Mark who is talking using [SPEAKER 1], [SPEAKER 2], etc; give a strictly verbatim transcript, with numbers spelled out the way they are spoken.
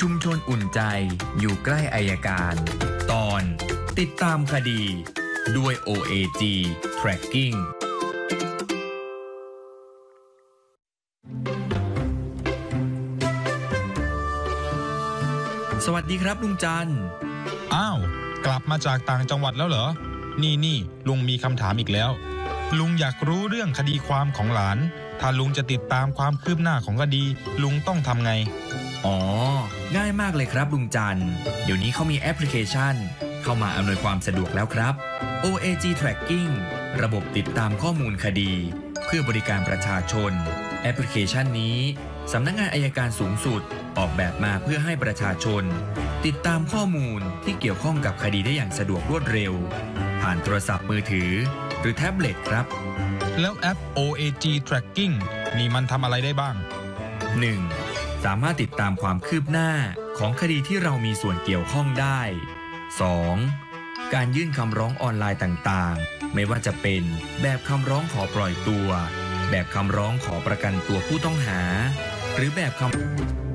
[SPEAKER 1] ชุมชนอุ่นใจอยู่ใกล้อัยการ ตอนติดตามคดีด้วย โอ เอ จี Tracking สวัสดีครับลุงจันทร์
[SPEAKER 2] อ้าวกลับมาจากต่างจังหวัดแล้วเหรอนี่นี่ลุงมีคำถามอีกแล้วลุงอยากรู้เรื่องคดีความของหลานถ้าลุงจะติดตามความคืบหน้าของคดีลุงต้องทำไง
[SPEAKER 1] อ๋อง่ายมากเลยครับลุงจันทร์เดี๋ยวนี้เขามีแอปพลิเคชันเข้ามาอำนวยความสะดวกแล้วครับ โอ เอ จี Tracking ระบบติดตามข้อมูลคดีเพื่อบริการประชาชนแอปพลิเคชันนี้สำนักงานอัยการสูงสุดออกแบบมาเพื่อให้ประชาชนติดตามข้อมูลที่เกี่ยวข้องกับคดีได้อย่างสะดวกรวดเร็วผ่านโทรศัพท์มือถือหรือแท็บเล็ตครับ
[SPEAKER 2] แล้วแอป โอ เอ จี Tracking นี่มันทำอะไรได้บ้าง
[SPEAKER 1] หนึ่ง. สามารถติดตามความคืบหน้าของคดีที่เรามีส่วนเกี่ยวข้องได้ สอง. การยื่นคำร้องออนไลน์ต่างๆไม่ว่าจะเป็นแบบคำร้องขอปล่อยตัวแบบคำร้องขอประกันตัวผู้ต้องหาหรือแบบคำ